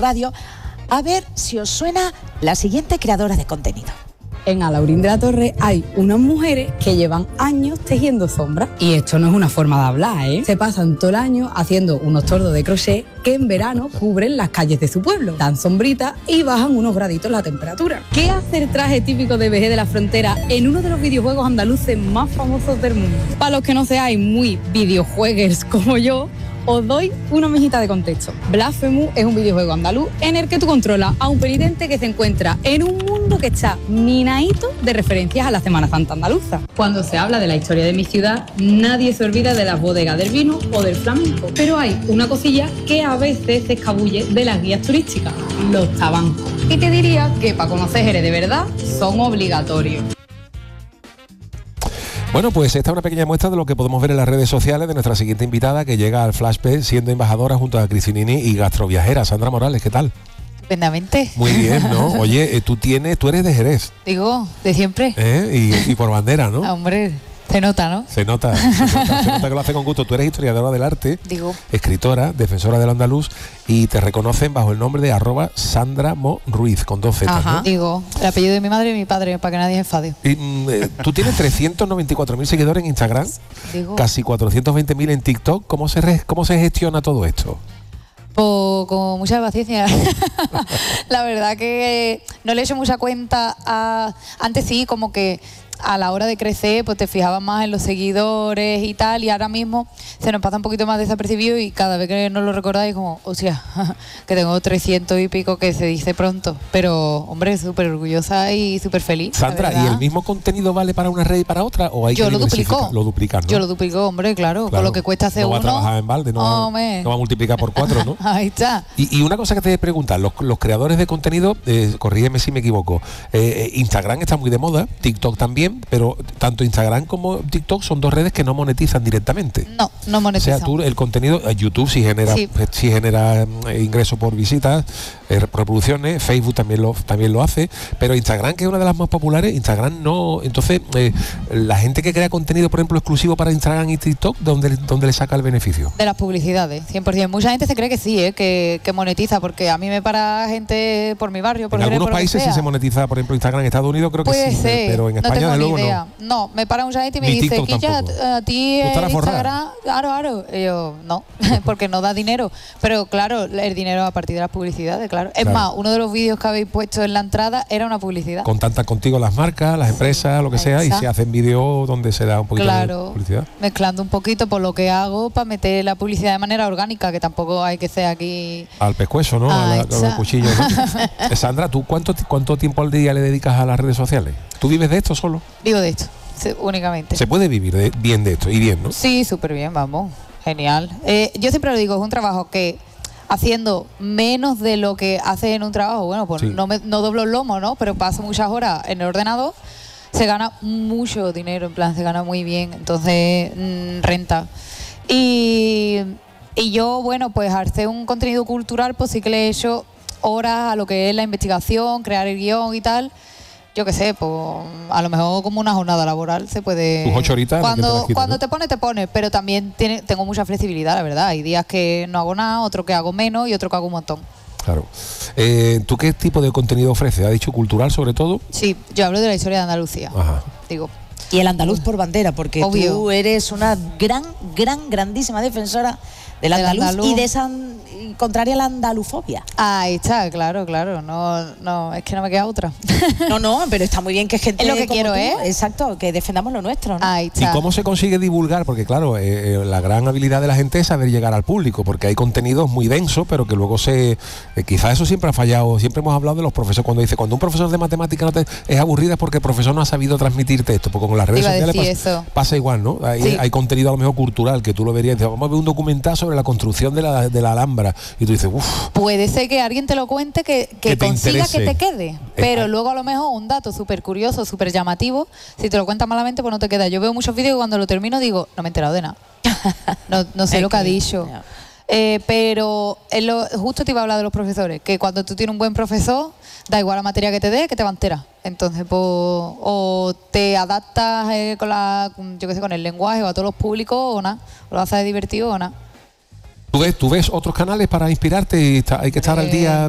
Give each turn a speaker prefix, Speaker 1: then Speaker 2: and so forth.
Speaker 1: Radio, a ver si os suena la siguiente creadora de contenido.
Speaker 2: En Alaurín de la Torre hay unas mujeres que llevan años tejiendo sombras. Y esto no es una forma de hablar, ¿eh? Se pasan todo el año haciendo unos tordos de crochet que en verano cubren las calles de su pueblo. Dan sombritas y bajan unos graditos la temperatura. ¿Qué hace el traje típico de Vejez de la Frontera en uno de los videojuegos andaluces más famosos del mundo? Para los que no seáis muy videojueguers como yo, os doy una mijita de contexto. Blasphemous es un videojuego andaluz en el que tú controlas a un penitente que se encuentra en un mundo que está minadito de referencias a la Semana Santa andaluza. Cuando se habla de la historia de mi ciudad, nadie se olvida de las bodegas del vino o del flamenco. Pero hay una cosilla que a veces se escabulle de las guías turísticas: los tabancos. Y te diría que para conocer Jerez de verdad son obligatorios.
Speaker 3: Bueno, pues esta es una pequeña muestra de lo que podemos ver en las redes sociales de nuestra siguiente invitada, que llega al Flash P siendo embajadora junto a Crisinini y gastroviajera. Sandra Morales, ¿qué tal?
Speaker 4: Estupendamente.
Speaker 3: Muy bien, ¿no? Oye, tú eres de Jerez.
Speaker 4: Digo, de siempre.
Speaker 3: Y por bandera, ¿no?
Speaker 4: Hombre, se nota, ¿no?
Speaker 3: Se nota que lo hace con gusto. Tú eres historiadora del arte,
Speaker 4: Digo.
Speaker 3: escritora, defensora del andaluz, y te reconocen bajo el nombre de @SandraMoRuiz, con 2 zetas,
Speaker 4: Ajá.
Speaker 3: ¿no?
Speaker 4: Digo, el apellido de mi madre y mi padre, para que nadie se enfade.
Speaker 3: Y, tú tienes 394.000 seguidores en Instagram,
Speaker 4: Digo.
Speaker 3: casi 420.000 en TikTok. ¿Cómo se gestiona todo esto?
Speaker 4: Pues con mucha paciencia. La verdad que no le he hecho mucha cuenta antes sí, como que a la hora de crecer, pues te fijabas más en los seguidores y tal, y ahora mismo se nos pasa un poquito más desapercibido y cada vez que nos lo recordáis como, hostia, que tengo 300 y pico, que se dice pronto, pero hombre, súper orgullosa y súper feliz.
Speaker 3: Sandra, ¿y el mismo contenido vale para una red y para otra? ¿O hay
Speaker 4: Yo
Speaker 3: que
Speaker 4: lo duplico.
Speaker 3: Lo duplicas, ¿no?
Speaker 4: Yo lo duplico, hombre, claro, con lo que cuesta hacer uno.
Speaker 3: No va a trabajar en balde, no va a multiplicar por 4, ¿no?
Speaker 4: Ahí está.
Speaker 3: Y una cosa que te voy a preguntar, los creadores de contenido, corrígeme si me equivoco, Instagram está muy de moda, TikTok también, pero tanto Instagram como TikTok son 2 redes que no monetizan directamente.
Speaker 4: No monetizan.
Speaker 3: O sea, tú el contenido, YouTube sí genera ingresos por visitas, reproducciones, Facebook también lo hace, pero Instagram, que es una de las más populares, Instagram no. Entonces, la gente que crea contenido, por ejemplo, exclusivo para Instagram y TikTok, ¿dónde le saca el beneficio?
Speaker 4: De las publicidades, 100%. Mucha gente se cree que sí, que monetiza, porque a mí me para gente por mi barrio, por
Speaker 3: en
Speaker 4: Jerez,
Speaker 3: algunos
Speaker 4: por
Speaker 3: países sí se monetiza, por ejemplo, Instagram. En Estados Unidos creo que
Speaker 4: Puede
Speaker 3: sí,
Speaker 4: ser,
Speaker 3: pero en España
Speaker 4: no
Speaker 3: de luego
Speaker 4: idea.
Speaker 3: no.
Speaker 4: No, me para mucha gente y me
Speaker 3: Ni
Speaker 4: dice,
Speaker 3: TikTok
Speaker 4: Quilla,
Speaker 3: tampoco.
Speaker 4: a ti
Speaker 3: ¿Tú estás
Speaker 4: Instagram, claro. Y yo, no, porque no da dinero. Pero claro, el dinero a partir de las publicidades, claro. Es más, uno de los vídeos que habéis puesto en la entrada era una publicidad.
Speaker 3: Contactan contigo las marcas, las empresas, lo que sea, y se hacen vídeos donde se da un poquito de publicidad.
Speaker 4: Mezclando un poquito por lo que hago para meter la publicidad de manera orgánica, que tampoco hay que ser aquí...
Speaker 3: Al pescuezo, ¿no? A los cuchillos, ¿no? Sandra, ¿tú cuánto tiempo al día le dedicas a las redes sociales? ¿Tú vives de esto solo?
Speaker 4: Vivo de esto, únicamente.
Speaker 3: ¿Se puede vivir bien de esto? Y bien, ¿no?
Speaker 4: Sí, súper bien, vamos. Genial. Yo siempre lo digo, es un trabajo que haciendo menos de lo que haces en un trabajo, bueno, pues sí. no doblo el lomo, ¿no? Pero paso muchas horas en el ordenador, se gana mucho dinero, en plan, se gana muy bien, entonces renta. Y yo, bueno, pues al hacer un contenido cultural, pues sí que le he hecho horas a lo que es la investigación, crear el guión y tal. Yo qué sé, pues a lo mejor como una jornada laboral se puede...
Speaker 3: Tus 8 horitas.
Speaker 4: Cuando te pone, pero también tengo mucha flexibilidad, la verdad. Hay días que no hago nada, otro que hago menos y otro que hago un montón.
Speaker 3: Claro. ¿Tú qué tipo de contenido ofreces? ¿Ha dicho cultural sobre todo?
Speaker 4: Sí, yo hablo de la historia de Andalucía.
Speaker 3: Ajá.
Speaker 4: Digo.
Speaker 1: Y el andaluz por bandera, porque
Speaker 4: obvio.
Speaker 1: Tú eres una grandísima defensora del andaluz y de esa contraria a la andalufobia.
Speaker 4: Ahí está, claro, no, es que no me queda otra.
Speaker 1: No, pero está muy bien que gente
Speaker 4: es lo que
Speaker 1: como
Speaker 4: quiero,
Speaker 1: tú,
Speaker 4: ¿eh?
Speaker 1: Exacto, que defendamos lo nuestro, ¿no?
Speaker 4: Ahí está.
Speaker 3: ¿Y cómo se consigue divulgar? Porque claro, la gran habilidad de la gente es saber llegar al público, porque hay contenidos muy densos, pero que luego quizás eso siempre ha fallado. Siempre hemos hablado de los profesores, cuando un profesor de matemáticas es aburrido es porque el profesor no ha sabido transmitirte esto, porque con las redes sociales pasa igual, ¿no? Hay contenido a lo mejor cultural que tú lo verías, vamos a ver un documental sobre la construcción de la Alhambra, y tú dices, uff.
Speaker 4: Puede ser que alguien te lo cuente que consiga
Speaker 3: interese.
Speaker 4: que te quede, pero luego a lo mejor un dato súper curioso, súper llamativo, si te lo cuentas malamente, pues no te queda. Yo veo muchos vídeos y cuando lo termino digo, no me he enterado de nada. No sé lo que ha dicho. Pero justo te iba a hablar de los profesores, que cuando tú tienes un buen profesor, da igual la materia que te dé, que te va a enterar. Entonces, pues, o te adaptas con el lenguaje o a todos los públicos o nada, o lo haces divertido o nada.
Speaker 3: ¿Tú ves otros canales para inspirarte y hay que estar al día